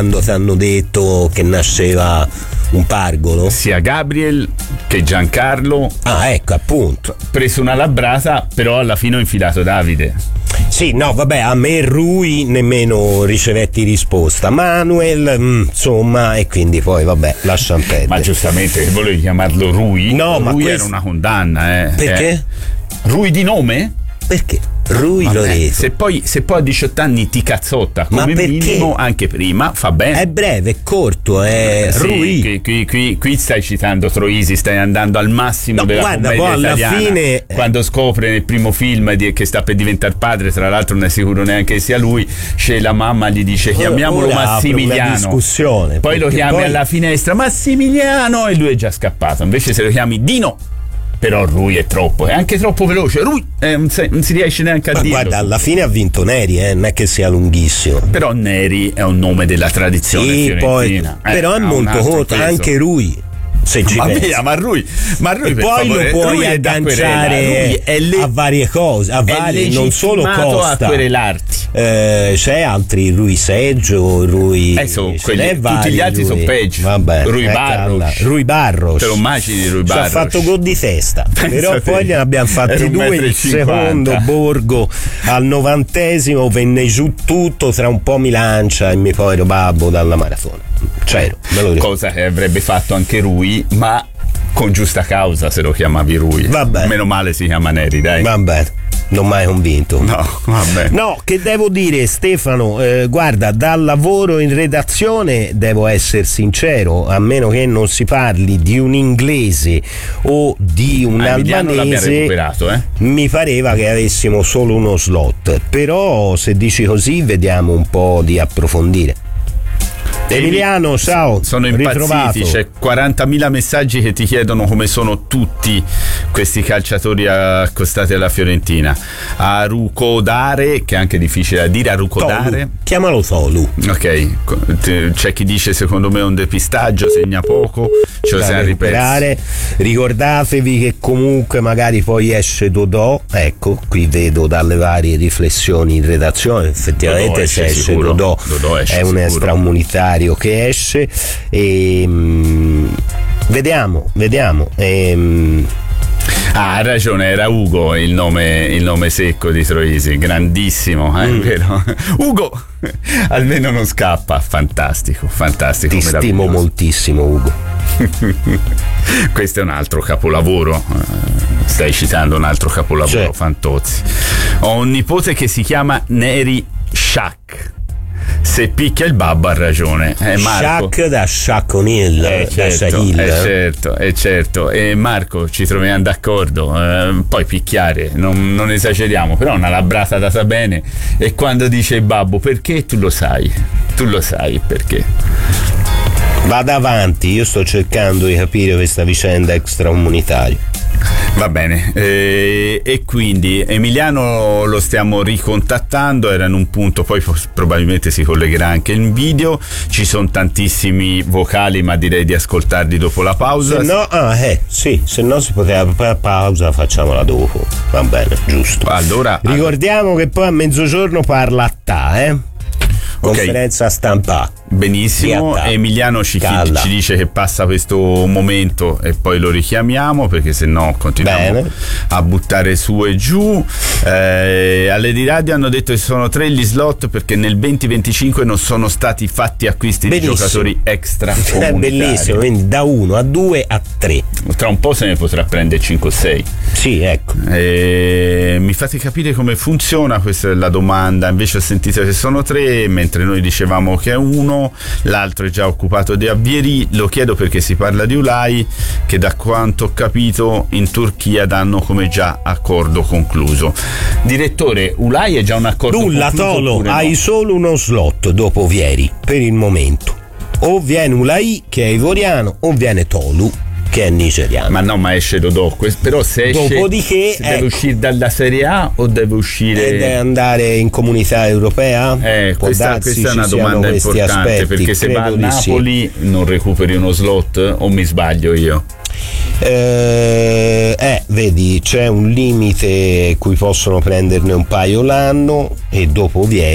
quando ti hanno detto che nasceva un pargolo? Sia Gabriel che Giancarlo. Ah, ecco, appunto. Preso una labrata, però alla fine ho infilato Davide. Sì, no, vabbè, a me Rui nemmeno ricevetti risposta. Manuel, insomma, e quindi poi vabbè, lasciamo perdere. Ma giustamente, che volevi chiamarlo Rui? No, Rui ma era una condanna, Perché? Rui di nome? Perché? Rui Loreto. Se poi a 18 anni ti cazzotta come minimo, anche prima, fa bene. È breve, è corto, è Rui. Qui stai citando Troisi, stai andando al massimo della commedia italiana. Fine, quando scopre nel primo film che sta per diventare padre, tra l'altro non è sicuro neanche sia lui, c'è la mamma, gli dice chiamiamolo Massimiliano. Discussione, poi lo chiami alla finestra Massimiliano e lui è già scappato. Invece se lo chiami Dino, però Rui è troppo, è anche troppo veloce. Rui non si riesce neanche a dirlo. Guarda, alla fine ha vinto Neri, non è che sia lunghissimo. Però Neri è un nome della tradizione fiorentina. Però è molto corto, anche Rui. Se ci ma Rui e poi lo puoi agganciare a varie cose, a varie, non solo Costa. A querelarti. C'è altri, Rui Seggio, Rui tutti gli altri sono peggio. Vabbè, Rui Barros. Te lo immagini Rui Barros? Ci ha fatto gol di testa. Però poi gliene abbiamo fatti due. Il secondo Borgo al 90° venne giù tutto, tra un po' mi lancia e mi poi babbo dalla maratona. Cosa che avrebbe fatto anche Rui, ma con giusta causa se lo chiamavi Rui. Vabbè. Meno male si chiama Neri, dai. Vabbè, non mai convinto. No, vabbè. No, che devo dire, Stefano, guarda, dal lavoro in redazione devo essere sincero, a meno che non si parli di un inglese o di un albanese, mi pareva che avessimo solo uno slot. Però se dici così vediamo un po' di approfondire. Emiliano, ciao. Sono impazziti, c'è 40.000 messaggi che ti chiedono come sono tutti questi calciatori accostati alla Fiorentina. Arucodare, che è anche difficile da dire, Arucodare. Chiamalo Tolu. Ok, c'è chi dice secondo me è un depistaggio, segna poco, ce lo siamo ripersi. Ricordatevi che comunque magari poi esce Dodò, ecco, qui vedo dalle varie riflessioni in redazione, effettivamente se esce Dodò è un extracomunitario che esce e vediamo ha ragione, era Ugo il nome secco di Troisi, grandissimo, vero? Ugo almeno non scappa, fantastico, ti stimo moltissimo, Ugo. Questo è un altro capolavoro, stai citando un altro capolavoro, Fantozzi. Ho un nipote che si chiama Neri Shaq. Se picchia il babbo ha ragione. Marco. Shaq da Shaq O'Neal, certo. E Marco, ci troviamo d'accordo. Poi picchiare, non esageriamo, però una labrata data bene. E quando dice il babbo perché, tu lo sai perché. Vada avanti, io sto cercando di capire questa vicenda extracomunitaria. Va bene, e quindi Emiliano lo stiamo ricontattando, era in un punto, poi probabilmente si collegherà anche in video, ci sono tantissimi vocali ma direi di ascoltarli dopo la pausa. Se no si poteva pausa, facciamola dopo, va bene, giusto. Allora ricordiamo che poi a mezzogiorno parla a conferenza stampa. Benissimo, Emiliano ci dice che passa questo momento e poi lo richiamiamo perché se no continuiamo a buttare su e giù. Alle di radio hanno detto che sono 3 gli slot perché nel 2025 non sono stati fatti acquisti di giocatori extra comunitari. Bellissimo, quindi da 1 a 2 a 3. Tra un po' se ne potrà prendere 5 o 6. Sì, ecco. Mi fate capire come funziona, questa è la domanda. Invece ho sentito che sono 3 mentre noi dicevamo che è 1. L'altro è già occupato di Avvieri. Lo chiedo perché si parla di Ulai, che da quanto ho capito in Turchia danno come già accordo concluso. Direttore, Ulai è già un accordo concluso? Tolo, hai solo uno slot dopo Vieri per il momento. O viene Ulai, che è ivoriano, o viene Tolu, che è nigeriano. Ma esce Dodò, però se esce, dopodiché deve uscire dalla Serie A o deve uscire deve andare in comunità europea? Questa è una domanda importante, perché se va a Napoli non recuperi uno slot o mi sbaglio io? Vedi, c'è un limite cui possono prenderne un paio l'anno e dopo viene